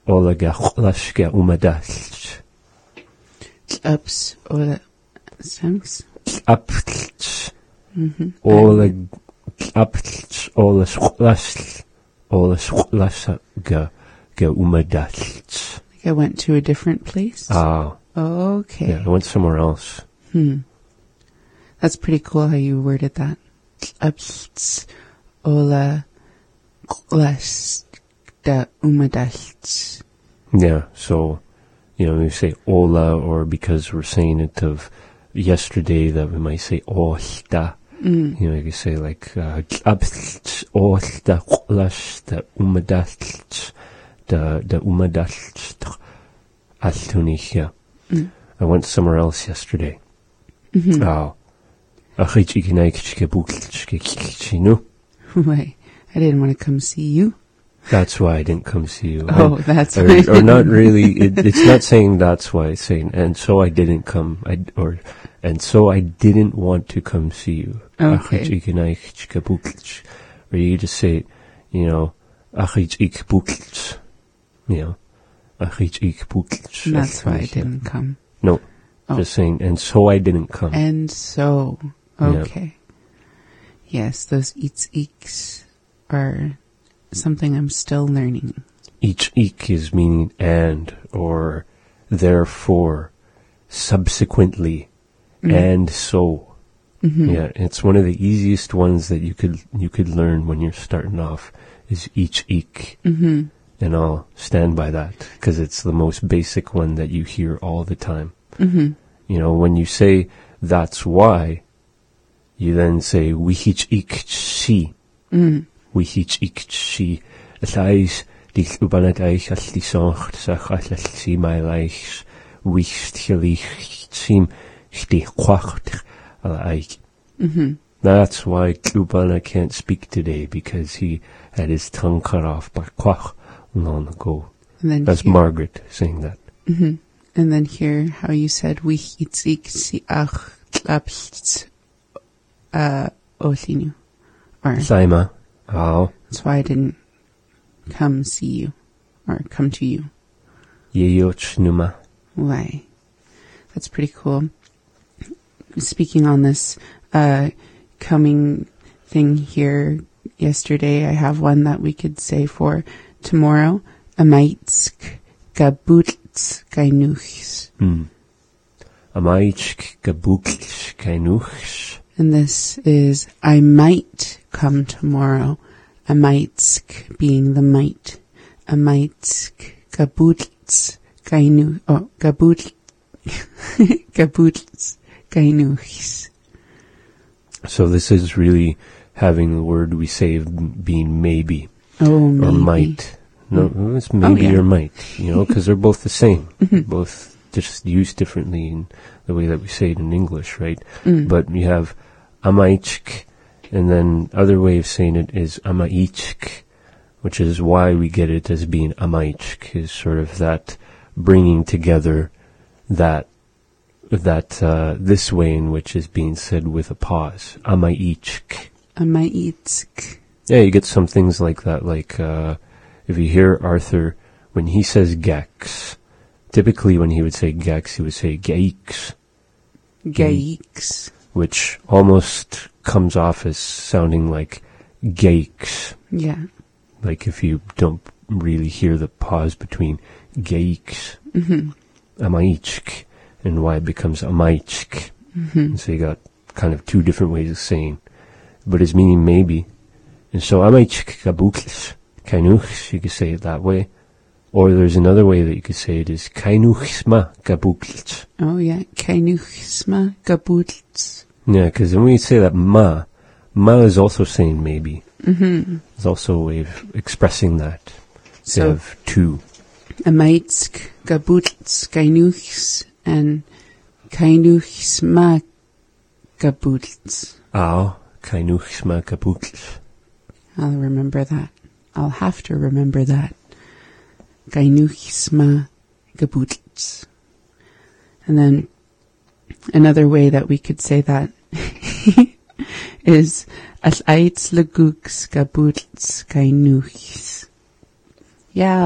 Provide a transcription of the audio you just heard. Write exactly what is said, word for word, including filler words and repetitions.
ola ga chulash ga umadalch. Ups ola thanks. Aptlch. Mhm. Ola aptlch ola chulash ola chulash ga ga umadalch. Like I went to a different place. Ah. Okay. Yeah, I went somewhere else. Hmm. That's pretty cool how you worded that. Ups ola chulash da umadalch. Yeah, so, you know, we say ola, or because we're saying it of yesterday, that we might say olta. Mm. You know, you can say like, abtlch, olta, chulash, da umadalch, da, da umadalch, altunich, yeah. Mm. I went somewhere else yesterday. Mm-hmm. Oh. Achich ikinaikich buklch kikich, no? Why? I didn't want to come see you. That's why I didn't come see you. Oh, I, that's or, why. or not really. It, it's not saying that's why. It's saying, and so I didn't come. I, or, and so I didn't want to come see you. Okay. Or you just say, you know, you know, And that's why I didn't come. No, Oh. just saying, and so I didn't come. And so, okay. Yeah. Yes, those eats eeks are something I'm still learning. Each eek is meaning and, or therefore, subsequently, Mm. and so. Mm-hmm. Yeah, it's one of the easiest ones that you could you could learn when you're starting off, is each eek. Mm-hmm. And I'll stand by that, because it's the most basic one that you hear all the time. Mm-hmm. You know, when you say, that's why, you then say, wihich ik chi. Mm. Wihich ik chi. Llais, dill ubanad eich all di sonch, sach all all si mai leich, wich tchilich, sim, chdi chwacht, ala eich. Mm-hmm. That's why Klubana can't speak today, because he had his tongue cut off by quach long ago. And then That's here, Margaret saying that. Mm-hmm. And then here, how you said, we hitzik si ach tlapst, uh, olinu. Or, Saima. Oh. that's why I didn't come see you, or come to you. Yeyoch numa. Why? That's pretty cool. Speaking on this, uh, coming thing here yesterday, I have one that we could say for tomorrow. Amaitsk gabutz kainuchs. Hmm. Amaitsk gabukch kainuchs. And this is, I might come tomorrow. Amaitsk being the might. Amaitsk gabutz kainu, oh, gabut, gabutz kainuchs. So this is really having the word we say of being maybe. Oh, maybe. Or might. No, Mm. it's maybe Oh, yeah. or might, you know, because they're both the same. Mhm. Both just used differently in the way that we say it in English, right? Mm. But you have amaichk, and then other way of saying it is amaichk, which is why we get it as being amaichk, is sort of that bringing together that that uh, this way in which is being said with a pause. Amaichk. Amaitsk. Yeah, you get some things like that, like uh, if you hear Arthur, when he says gex, typically when he would say gex, he would say geix, Geix. which almost comes off as sounding like geix, Yeah. like if you don't really hear the pause between geix, Mm-hmm. amaichk, and why it becomes amaichk. Mm-hmm. So you got kind of two different ways of saying, but it's meaning maybe. And so amaichk kabuklis, kainuchs, you could say it that way. Or there's another way that you could say it is kainuchsma kabuklis. Oh, yeah. Kainuchsma gabutz. Yeah, because when we say that ma, ma is also saying maybe. Mm-hmm. It's also a way of expressing that. So you So, have two. amaitsk gabutz kainuchs and kainuchsma gabutz. Ao, kainuchsma kabuklis. I'll remember that. I'll have to remember that. Kainuchsma gabutz. And then another way that we could say that is as aits leguks gabutz kainuchs. Yeah.